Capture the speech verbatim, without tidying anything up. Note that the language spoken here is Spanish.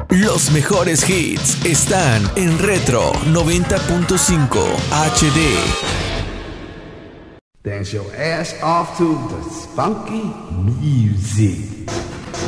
Los mejores hits están en Retro noventa punto cinco H D. Dance your ass off to the funky music.